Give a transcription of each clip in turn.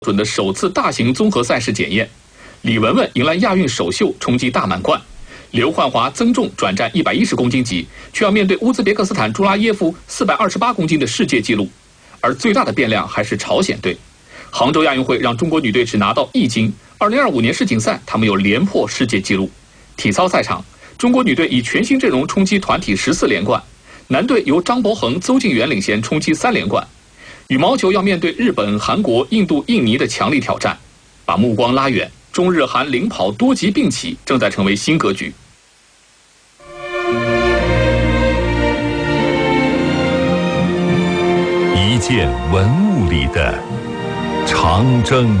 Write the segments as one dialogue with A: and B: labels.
A: 准的首次大型综合赛事检验，李雯雯迎来亚运首秀，冲击大满贯；刘焕华增重转战110公斤级，却要面对乌兹别克斯坦朱拉耶夫428公斤的世界纪录，而最大的变量还是朝鲜队。杭州亚运会让中国女队只拿到1金，2025年世锦赛他们又连破世界纪录。体操赛场，中国女队以全新阵容冲击团体14连冠，男队由张博恒、邹敬园领衔冲击3连冠。羽毛球要面对日本、韩国、印度、印尼的强力挑战，把目光拉远，中日韩领跑多极并起正在成为新格局。
B: 一件文物里的长征。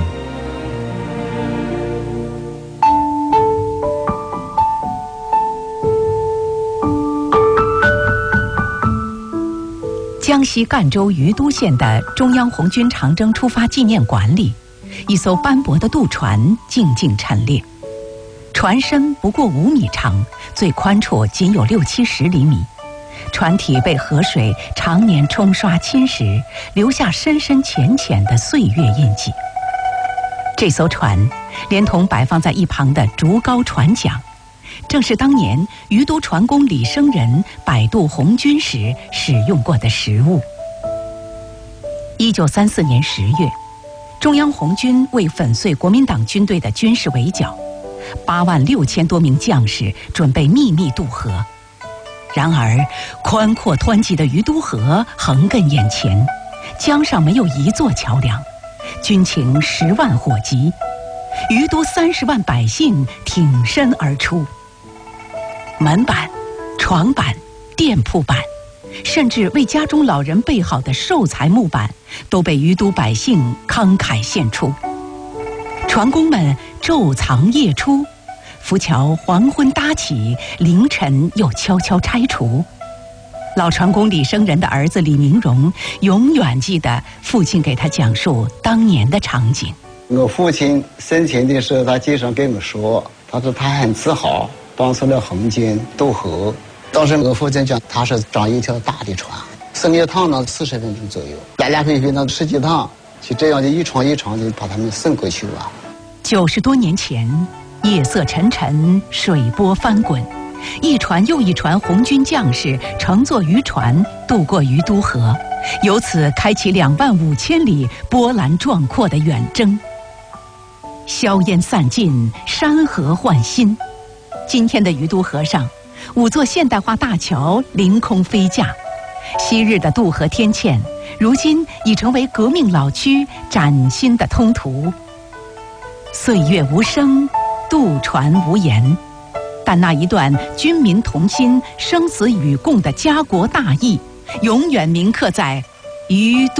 C: 江西赣州于都县的中央红军长征出发纪念馆里，一艘斑驳的渡船静静陈列。船身不过5米长，最宽处仅有60-70厘米。船体被河水常年冲刷侵蚀，留下深深浅浅的岁月印记。这艘船连同摆放在一旁的竹篙船桨，正是当年于都船工李生仁摆渡红军时使用过的实物。1934年10月，中央红军为粉碎国民党军队的军事围剿，86000多名将士准备秘密渡河。然而，宽阔湍急的于都河横亘眼前，江上没有一座桥梁，军情10万火急，于都30万百姓挺身而出。门板、床板、店铺板，甚至为家中老人备好的寿材木板，都被于都百姓慷慨献出。船工们昼藏夜出，浮桥黄昏搭起，凌晨又悄悄拆除。老船工李生仁的儿子李明荣永远记得父亲给他讲述当年的场景。
D: 我父亲生前的时候，他经常跟我说，他说他很自豪帮助了红军渡河。当时我父亲讲，他是装一条大的船，升一趟呢40分钟左右，来来回回呢10几趟，就这样就一床一床就把他们送过去了。
C: 90多年前，夜色沉沉，水波翻滚，一船又一船红军将士乘坐渔船渡过于都河，由此开启25000里波澜壮阔的远征。硝烟散尽，山河换新。今天的于都河上，5座现代化大桥凌空飞架，昔日的渡河天堑，如今已成为革命老区崭新的通途。岁月无声，渡船无言，但那一段军民同心、生死与共的家国大义，永远铭刻在于都